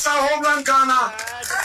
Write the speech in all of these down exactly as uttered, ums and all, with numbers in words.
Yes, I hope I'm Ghana.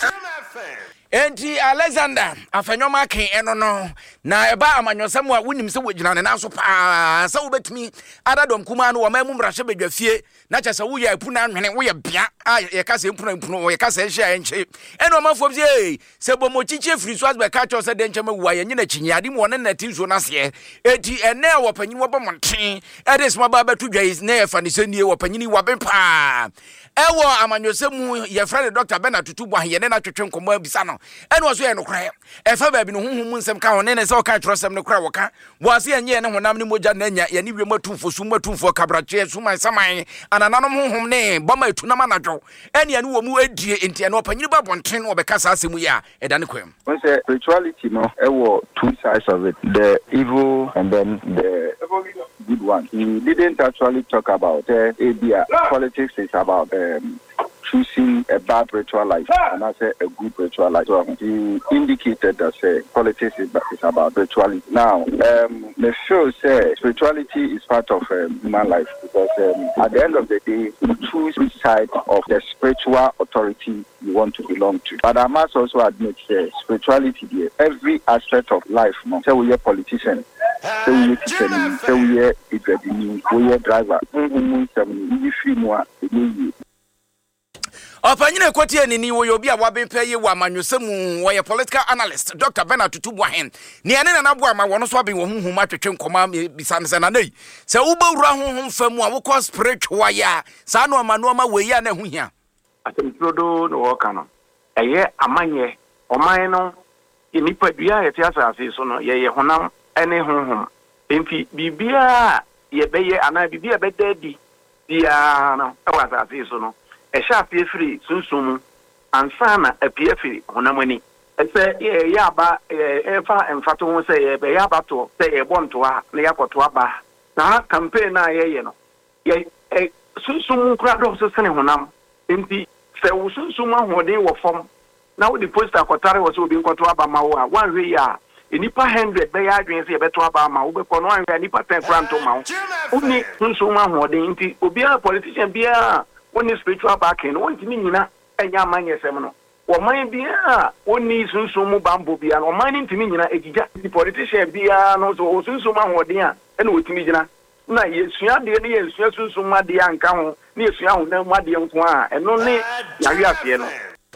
Enti Alexander afanyoma kan eno no na eba amanyosam a wonim se wogina ne naso pa sa wobetumi adadom kuma no wo mamu mrahye bedwafie na kyesa wo ya epu na anwene wo ya bia a ye ka se empuna empuna wo ye ka se hia enche eno mafom se se bomochiche firi so asbe ka cho se de nche mawu aye nyina chinyiade mo ne nati so na se eti ene wo panyin wo bomonten e de sma ba betu dwai na ye fa ne senie wo panyini wo bepa ewo amanyosam ye friend Doctor Bernard Tutubu ye ne na twetwe nkomo abisa no ene wo so ye no kra e fa ba bi no honhom nsem ka ho ne ne se wo ka trosem no kra wo ka wo se enye ne honam ne moja na nya ye ne wi matumfo su matumfo kabrache su man saman anananom honhom ne boma etunam anadwo ene ene wo mu adie enti ene opanyini ba bonten wo be ka sa asemu ya e da ne kwam. When say spirituality no e wo two sides of it, the evil and then the good one. He didn't actually talk about uh, Abia. Politics is about um, choosing a bad ritual life and I say a good ritual life. So he indicated that say politics is, is about rituality. Now, um, the show says spirituality is part of um, human life because um, at the end of the day, you choose which side of the spiritual authority you want to belong to. But I must also admit that spirituality here, every aspect of life, no? Say we are politicians, say we are teachers, say we are a we are driver, Opanyine kwoti enini wo yobi a wabenpa ye wa manwosemu wo ye political analyst Doctor Bernard Tutubu ahen ne ene na nabo ama wono so aben wo hunhum atwetwe nkoma bisa ne se na nei se wo bawura hunhum famu a wo ko spiritual ya sa no ama no ma we ya na hu hia atemprodo no wo kano eye amanye oman no enipa dua ye tiasa ase so no ye ye honam ene hunhum emfi bibia ye beye ana bibia bedadi dia no awasa ase so no e shafe free sunsumu ansana apie free honamani ese ye ya ba e fa emfato ho se ye be ya bato se ye bonto a na yakoto aba na campaign na ye ye no ye sunsumu kura do so sene honam enti se wo sunsumu ahoden wo fom na wo di poster akotare wo so obi nkoto aba ma wo a one way ya enipa one hundred be ya adwen se ye beto aba ma wo be kono anwe enipa ten kranto ma wo uni sunsumu ahoden enti obi a politician bia when spiritual backing, one thing in a yamanya seminal. Or mine be a one needs sunsumu bamboo be an or mining to me in a politician be an also sunsuma or dear and with me. Na yes, you are the yes, you suma dear and come near you know what the young one and only Yaviano.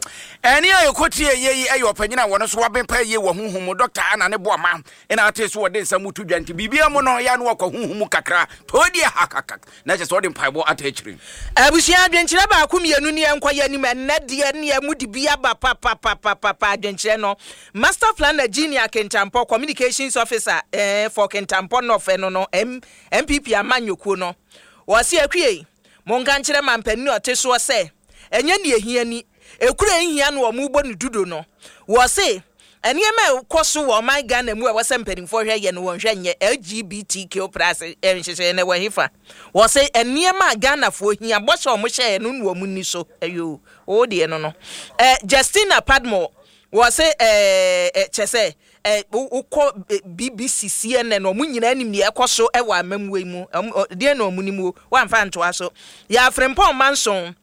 Eni ayo kwoti ye ayo opanyina wono so wabenpa ye wo hunhum Doctor Anna ne boama ina ateso wo den samutu dwanti bibia mo no ya no akwa hunhum kakra todi hakaka na je so de mpaibo atachiri abusia adwenkyere ba akomienu ne enko ya nim enne de ne amudi bia ba papa papa papa adwenkyere no master planner Junior Kentampo communications officer eh for Kentampo no fe no no M P P amanyoku no wo se akwie mo nka nkyere mampani oteso se enye ne ehiani ekura ehia no omubo ne dudo no wo se enema koso wo my Ghana mu a wo se mpanimfo hwe ye no wonhwe nye L G B T Q plus enhyehyɛ ne wo hifa wo se enema Ghana fo hia bɔhyɛ o mo hye no no mu ni so ayo o de no no eh Justina Padmore wo se eh chese eh ukọ B B C C N N no mu nyina anim ne ekoso e wa amamwe mu de na omu ni mu wa mfa nto aso ya Frempon Manson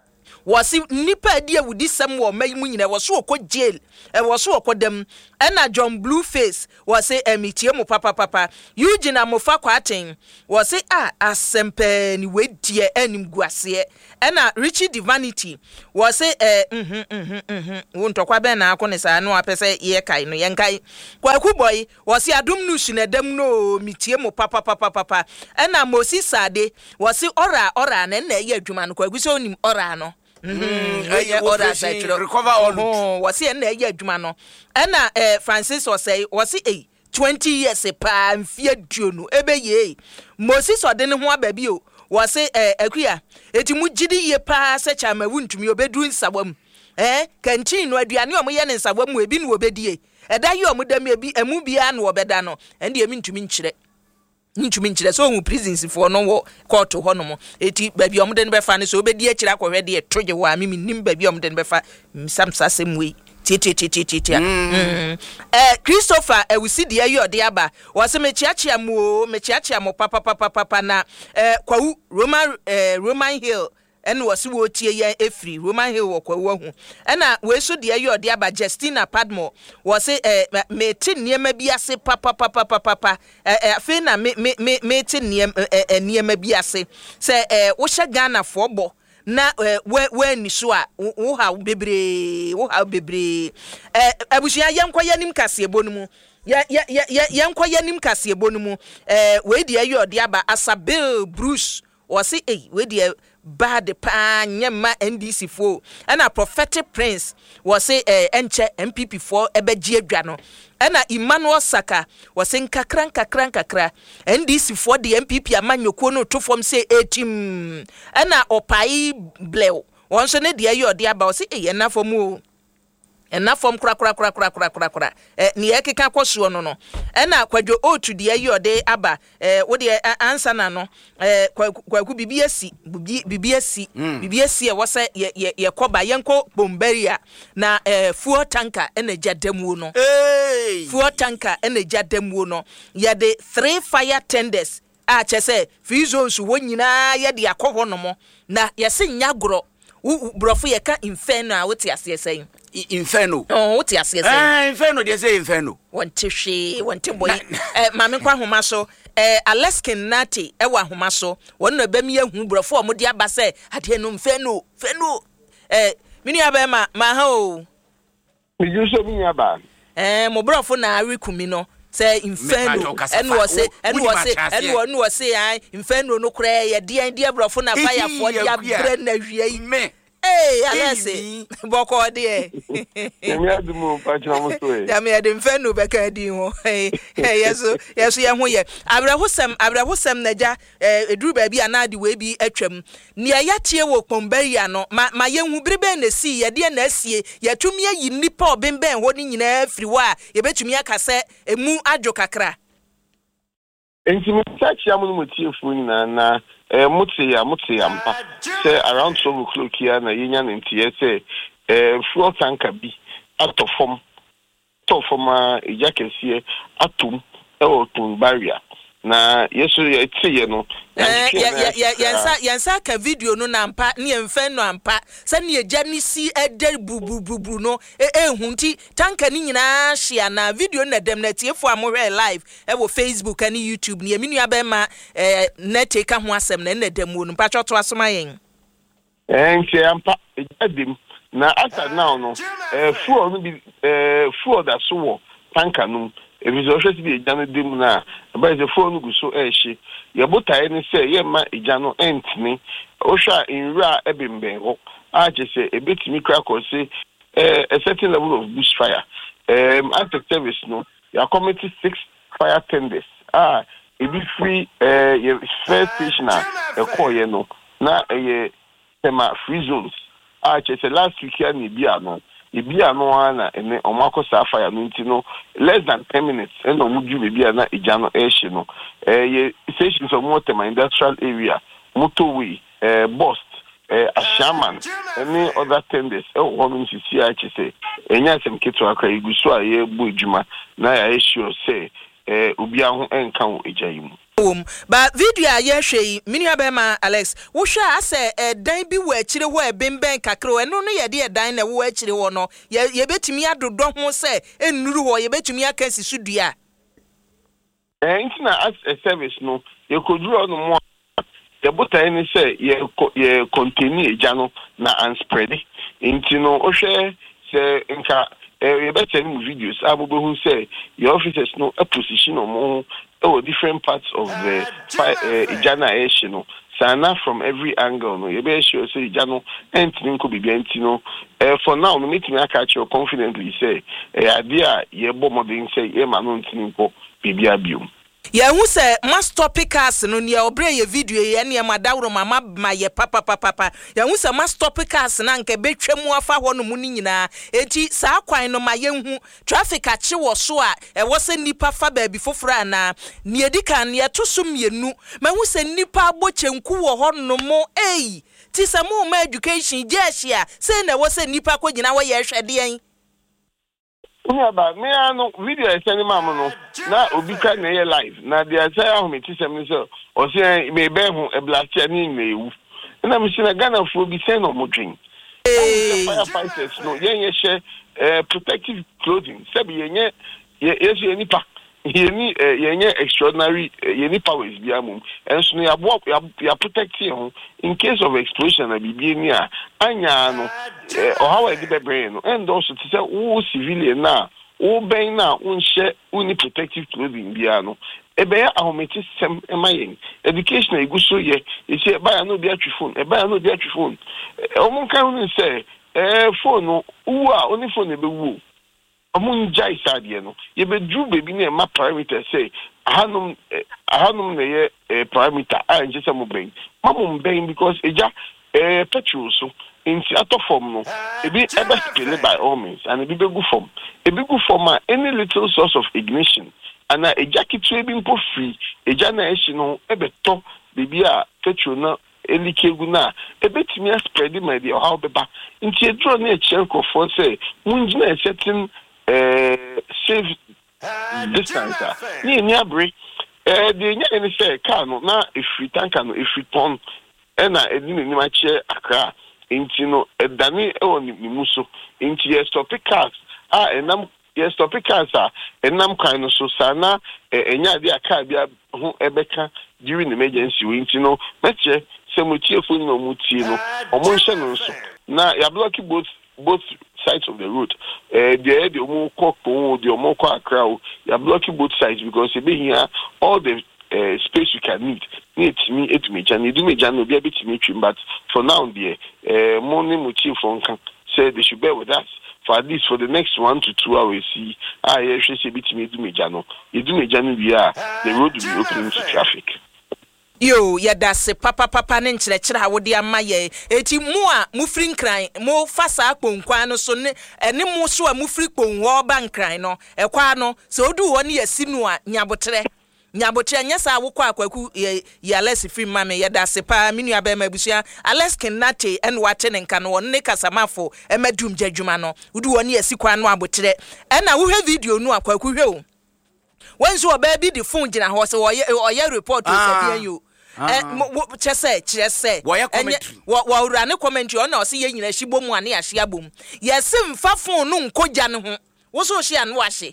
wasi nipa dia wudi sam wo mayimu nyina woso okọ jail e woso okodam ena John Blueface wasi emitie mu papa papa Eugene Amofa kwaten wasi a asempe ni wedie anim guase ena Richie Divinity wasi eh mhm mhm mhm wontokwa be na akọ ne sa no apese ye kai no ye nkai kwaku boy wasi adum nu sunedam no mitie mu papa papa papa ena Moses Sade wasi ora ora na na ye adwuma no kwagu so onim ora no mhm eh ora say recover all oh wasi na ye adwuma no ena eh Francis say wasi eh twenty years pa mfie duonu ebe ye Moses odene ho ababi o wasi eh akua etimu gidi ye pa se chama wuntumi obedu nsabam eh kantin no aduane o mo ye ne nsabam ebi no obedie eda ye o mo dam ebi emu bia na obeda no ende emi ntumi nkyire ntumi nkyire so hu prisons for no wo court ho no mo eti babi o mo de ne befa ne so obedi akira kwhwe de toje wo ami nim babi o mo de ne befa samsa semwe titi titi titi mm eh Christopher ewusi de ayo de aba wo se me chiachia mo me chiachia mo papa papa papa na eh kwawu Roman eh Roman Hill ɛna wɔ se wɔ tie yɛn efiri Roman Hill wɔ kwawu ho ɛna wɔ so de yɛ ɔde aba Justina Padmore wɔ se eh, me te nneɛma bi ase papa papa papa eh, afei na me me me te nneɛma eh, nneɛma bi ase sɛ eh, wo hyɛ Ghana fo bɔ na we we ni so a wo ha bebre wo ha bebre eh abusua yenkɔ yanim kasebo no mu ya ya ya yenkɔ yanim kasebo no mu eh we de ayi ɔde aba Asabel Bruce wo se eh we de bad pa nyema N D C fo ana Prophetic Prince wo se eh enche M P P fo ebegye adwa no ana Emmanuel Saka wo se nkakra nkakra nkakra N D C fo de M P P amanyoko no to fom se etim ana opai blew won so ne de ayi ɔde aba wo se eh na fom o ena fom kura kura kura kura kura kura kura eh ni ekeka kwaso no no ena kwadwo otu de ayi ode aba eh wo de ansa na no eh kwaku bibi asi bibi asi bibi asi e wo se ye ye koba yenko bombaria na eh fuel tanker ena jadamu no eh fuel tanker ena jadamu no ye de three fire tenders a chese free zones wo nyina ye de akɔhɔ no mo na ye se nyagoro brofo ye ka inferno a wote ase sen Inferno. Oh, what you say? Ah, Inferno, they say Inferno. Want to she, want to boy. Eh, Mammy Kwa Humaso, eh, Alaskan Nati, Ewa Humaso, one no Bemia Humbra for Mudia Basse, had he no Feno, Feno. Eh, Minia Bema, Maho. You show me about. Eh, Mobrofo na Rikumino. Say Inferno, and was say, and was say, and one was say, I Inferno no cray, a dear dear brofo na fire for your brain, me. Hey, Alessi, Boko dear. You had the moon, Pachamoso. Yammy had Inferno Becadino. Hey, yes, yes, young way. Abrahosam, Abrahosam Naja, a drew baby, and I do way be etrim. Near Yatia wo Pomberiano, my young Briben the sea, a dear Nessie, ya to me a nippo bimben holding in every wire. You bet to me a cassette, a moon adjocacra. And to such yamun with you, Funina. Eh, mutsi ya mutsi ya mpa. Say around twelve o'clock here na yenya nti say eh fuel tanker bi ato form to form a yakese atum e otun barrier na yeso ye tie no eh ya ya yansa yansa ka video no na mpa ne emfa no ampa se ne eja ni si eder bubububu no e ehunti tanker ni nyina hia na video na dem na tie fo amhwe live e wo Facebook and YouTube ne eminu abema eh net ka ho asem na na dem no mpa twoto asoma yen eh nche ampa edim na after now no eh fuel no bi eh fuel da so wo tanker no ebizo hwesi bi eja no dem na ba ze fuel no gu so eh hye ye botae ni se ye ma eja no entini o hwa inra ebemben ho a je se ebetimi kra ko se eh a certain level of bushfire um after service no ya committee six fire tenders ah ebi free eh ye first station a e call ye no na ye tema free zones a je se last week ya ni bia no ibia no ana ene omako sa fire no nti no less than ten minutes eno muju bibia na eja no e hye no eh ye stations of Motema industrial area motorway eh Bost eh Ashaman any other tenders e wo no nsi si a chese enya sem keto akra igusu a ye bu edwuma na ya e sure say eh obi aho enka wo eja yimu but video a ye hwe mini abema Alex wo hwa ase dan bi wo akire ho ebemben kakro eno no ye de dan na wo akire ho no ye betumi adodo ho se enuru ho ye betumi akansi sudua eh ntina as a service no ye koduru no mo ye botai ni se ye ye continue eja no na unspread ntino o hwe se nka eh be tell me videos abobo hu say your officers no a position on oh different parts of the uh, Ijana Ash no sana from every angle no you be sure say Ijano entini ko bibia ntino eh for now no meet me catch you confidently say eh idea ye bo modern say e ma no ntini ko bibia biom ya hu se master pickers no ne obre ye video ye ne madawro mama ma ye papa papa papa ya hu se master pickers na nke betwam afa ho no mu ni nyina enti saa kwan no ma ye hu traffic a che wo so a e wo se nipa fa ba bi foforo ana ne edika ne to so mienu ma hu se nipa abochenku wo ho no mo ei ti se mo ma education je ahia se na wo se nipa ko gina wo ye hwede yen Unya ba me ano video e send ma mo no na obi ka na ye live na dia say ahometi sem ni so o say me be hu e blast ani na ewu na me sina Ghana for bi say no mo dwen eh firefighters no yen ye uh, protective clothing sabi yenye yesu ye nipa yeni yenye extraordinary yeni powers bi amum enso no ya bo ya protect him in case of explosion na bibi ni a anya no o how e be brain no and also to say wo civilian na wo ben na unhye uni protective clothing bia no ebe ya ahometi sem emayen education eguso ye ise ba ya no bi atwi phone e ba ya no bi atwi phone o mun kan no say eh phone no wo a oni phone e be wo amun jai sadie no ye be dru baby na ma parameter say ahanum ahanum na ye parameter a nje se mo ben mamum ben because eja eh petrol so inti ato form no ebi ebe spill by all means and ebi be go form ebi go form any little source of ignition and a jacket to ebi mpo free eja na eshi no ebe to baby a petrol na elikegu na ebetimi spread my dey how beba inti edro na echenko for say munjina setting eh safe distance ni ni abre eh de nya any say car no na ifri tanker no ifri ton e na edi ni ma che akra inti no edani e woni muso inti ye stop cars ah enam ye stop cars ah enam kan no so sana enya de aka bia ho ebeka during emergency inti no meche se mutie fo no mutie no omo hye no so na ya block both both sides of the road eh the the omo kokko the omo kwa akra ya block both sides because e be here all the uh, space you can need need me it me jani do me jani be a bit me but for now there uh, money mutie for nkan say they should bear with us for at least for the next one to two hours see ah yeah she say bit me do me jano you do me jani we are the road will be open to traffic. Yo yada se papa papa ne nkyerɛkyerɛ a wode ama ye eti mu a mu firi nkran mu fasa akponkwan no so ne ene mu so a mu firi kponwo ba nkran no ekwa no se odu wo ne yasi no a nyabotre nyabotre nyesa awokɔ akwaku ye Alex firi mame yada se pa minu aba ma busua Alex Kenate en wate ne nka no ne kasamafo emadum djadwuma no odu wo ne yasi kwa no abotre ena wo hwe video no akwaku hwe o wenso oba bi di phone gina ho se oye report o se bi you eh chese chese enye wa ura ne commentary ona o se ye nyina hyibo mu ane ahye abom ye se mfa phone no nkogya ne ho wo so hye ane wahye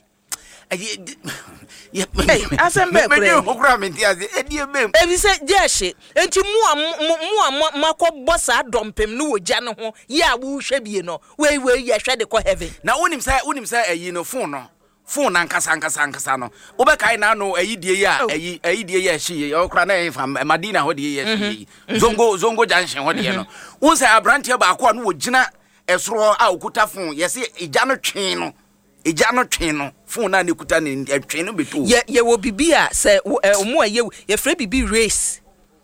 eh asembe kure okura menti aze edie bem e bi se jehye enti mu mu makobo sa dompem no wogya ne ho ye a wo hwe bie no we we ye hwe de ko heaven na wonim say wonim say ayi no phone no phone ankasa ankasa ankasa no obekai na no ayidie ya ayi ayidie ya hye okra na efam Madina ho de ya hye zongo zongo junction ho de no wo say abrantie ba akwa no wogina esoro a okuta phone yesi eja no twen no eja no twen no phone na ne kuta ne twen no beto ye ye wo bibia say omo aye ye frɛ bibi race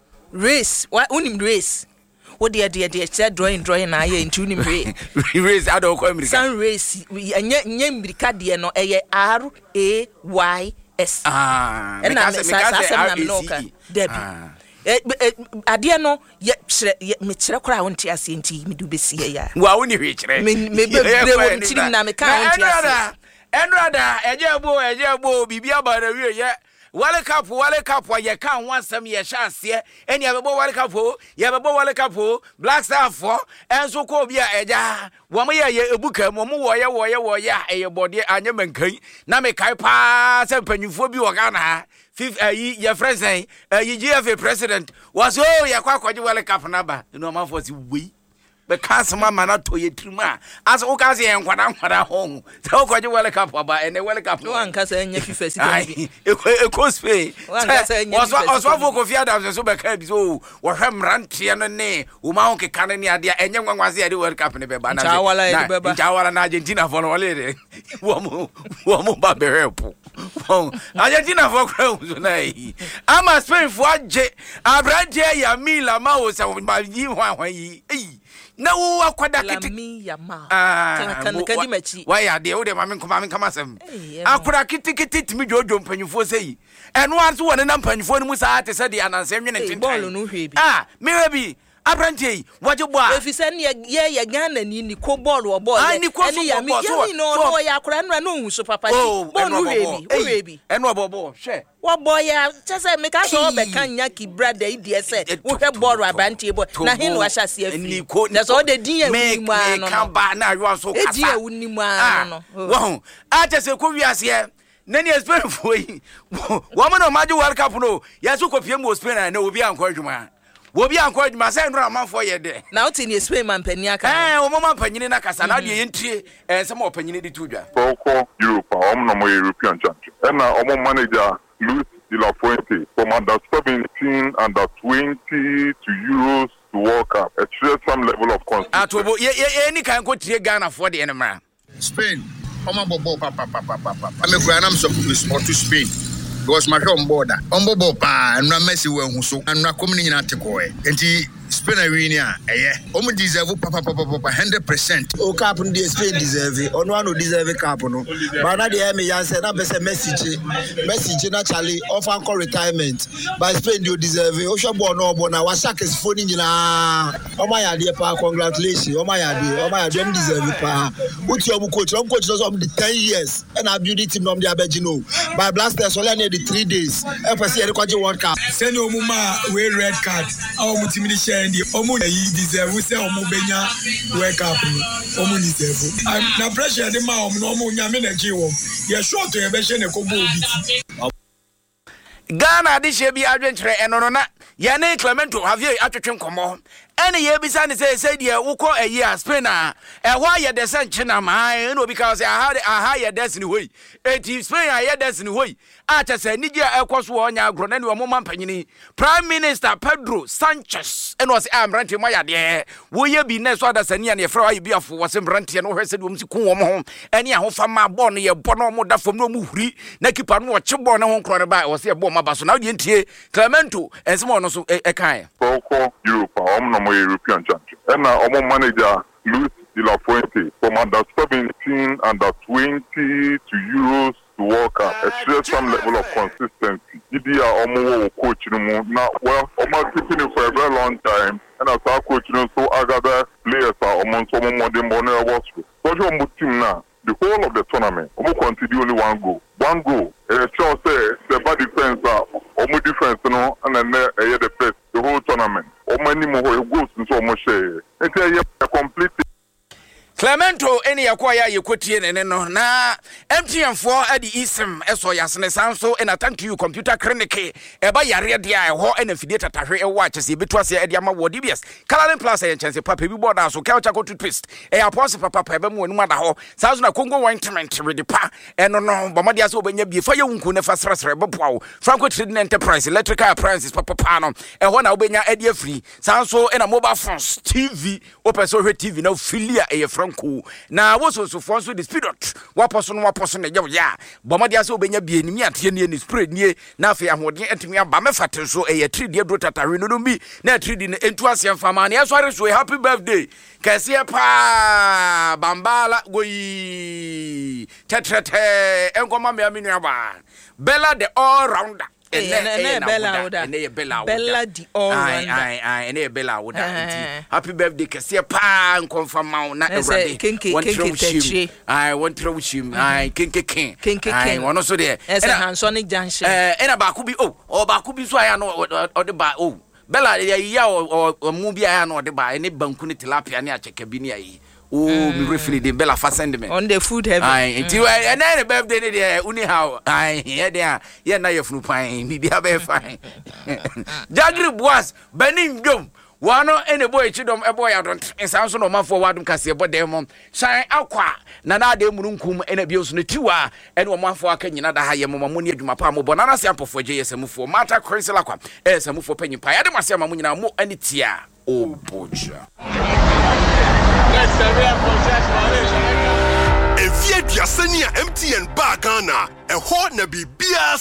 race wa unim race wo de de de che drawing drawing na aye ntu nim race ado ko America sun race anya nya America de no eye R A Y S ah me ka se me ka se na no ka debi eh ade no ye kire me kire kora wonti ase nti me du besi ya wa woni hwe kire me me bebre wonti na me ka wonti ase enrada ejebo ejebo bibia ba na wie ye Wale kapo wale kapo ye kan wansam ye hya ase eni abebo wale kapo ye abebo wale kapo Black Star for enso ko bia eja wo mo ye ye ebuka mo mo wo ye wo ye wo ya eye bode anye mankan na me kai pa se panyufo bi wo Ghana ha fifth ayi ye friends ayi G F A president was oh ye kwa kwaji wale kapo na ba no man for si we be kasama mana to ye trima as o ka se enkwada nkwada ho se o kwaje wele cup aba ene wele cup no anka se enya fifa sika bi e ko spe anka se enya fifa so so ko fia da so be ka bi so wo hwem rantie no ne wo ma ho keka ne ade enye nwanwase ade wele cup ne be ba na Njawala na Argentina for no wale wo mo wo mo ba be help Argentina for crown so na yi ama Spain for age abrante ya mila ma wo se ba yi hwan hwan yi na wo akwada kiti mi ya ma kan kan kan di machi why ya de wo de mame nkoma me kama sem akwada kiti kiti timi jojo mpanyufo sei eno anso wona na mpanyufo ni musa ate se de ananse nwene tintan ball no hwe bi ah me hwe bi Abranti, what you buy? If you send ye ye Ghana ni ko ball or ball. I ni ko ya mi no no ya kura no so papa. Oh, no baby. Oh baby. And no bobo. Share. What boy ya just say make us all be kan yaki brother e dey say. We have ball abranti boy. Na hin wa sha se afi. That's all the din e mu an no. Kan ba na you so kasa. E din e wuni mu an no. Wo. A te se ko wiase e. Nani Spain for yi. Woman no maji World Cup no. Yasu ko pie mo Spain na obi anko adwuma. Obi anko adwuma say no amanfo ye de. Na uti ni Spain man pani aka. Eh, o mama panyini na kasa na de yentie eh se mo panyini di tudwa. Boko Europe, om no mo European champion. And na omo manager Luis de la Fuente from under seventeen, under twenty to Euros to World Cup. It's some level of consistency. Atobo ye ye ni kan ko tie Ghana for the enema. Spain, Oma Bobo Papa Papa Papa. I'm a grand am support to Spain. Because my home border. Ombo Bopa and Messi were so and not coming in Atikoe. And he Spain arena, eh? Omo deserve Papa Papa Papa hundred percent. O cap on the Spain deserve it. Or no one deserve a cap no. But now the Emmy answer that best message. Message naturally of uncle retirement. By Spain you deserve it. Osha Bono Bona Wasak is phoning in a oh my idea pa congratulations. Oh my idea. Oh my idea deserve it pa. What's your coach? Your coach does on the ten years and I build it in the Abegino. By blasters only the three days. F C the Quadri World Cup. Send your mama wear red card. Our multimillion the omu deserve we say omu benya wake up omu deserve and na pressure the ma omu omu nyame na ji wo ye short to e be she ne ko bo biti Ghana de she bi adwentre eno no na ye ne Clemento have you atwetwe nkomo ene ye bisa ne say say dia wo ko ayi a Spain a e ho aye de se nchena ma e no because I had aha ye destiny hoyi eti Spain aye destiny hoyi a cha say nigia ekoso onya agro na ne wo mama mpanyini Prime Minister Pedro Sanchez ene was am rante mo ya de wo ye bi ne so adasani a ne fra ayi bi afo wo se rante no hwese de wo msi kun wo ho ene ahofa ma bo no ye bo no mo da fam no mo huri na kipa no wo che bo no ho nkro ne ba wo se bo ma ba so na wo ntie Clemento ensemo no so e kan Boko Europe, om no mo European champion. And na omo manager Luis de la Fuente from under seventeen, under twenty to Euros to World Cup. It's some level of consistency. Idia omo coach no mo na well omo keeping it for a very long time. And as our coach no so agada players are omo so omo dem bonne was. So your team now the whole of the tournament omo continue only one goal. One goal. And sure say the bad defense are omo defense no and then uh, the first the whole tournament. Omo ni mo goals so omo share. It's a complete Clemento eni yakwaya yekotie ne no na M T N four adi isem eso yasne sanso ena thank you computer clinic eba yare dia ho ena fidie tatahwe e watch se betu ase ade ama wo D B S coloring plus e chance papa bi board aso kelcha ko toothpaste e apose papa papa mu anu ada ho sanso na Congo ointment ready pa eno no bomade ase obenya bi fa ye wunku ne fa sresre bopoa Franco Trading Enterprise electrical appliances papa pa no e ho na obenya ade free sanso ena mobile phones T V opeso hwe T V na filia e Franco na woso so fon so the spirit waposo no waposo ne ye ya bomade ase obenya bi enimi ate ne ni spirit nie na afi ahoden atumi aba mefate so e ye three D bro tatare no no bi na three D ne entu ase mfama na yeso are so happy birthday kase pa bambala goyi tetrete enkoma me aminu aba Bella the all rounder ene ene Bella oda ene Bella Bella the all rounder ai ai ene Bella oda happy birthday kase pa nkonfama na erade one trowshim ai one trowshim ai kenke ken ai wono so de ena Hansonic Junction eh ena ba ku bi oh o ba ku bi so aya no o de ba oh Bella ya o mu bi aya no o de ba ene banku ne tilapia ne acheka bi ne ayi oh me refili de Bella fa send me on the food heaven ai nti e na ne birthday ne de uni how ai ye de a ye na ye funu pan bi bia be fine Jagri Boas Benin Dom wano ene boy chidom e boy adont ensanso no mafo wadum kase bo dem mom san akwa na na de mununkum ene bioso ne tiwa ene o mafo aka nyina da ha ye mom mo ne adwuma pa mo bo na na se ampofo je yesamufo mata Chrisela kwa esamufo panyi pa ya de mase ma mo nyina mo ani tia o boja If you are M T N Bagana, a hot na bibia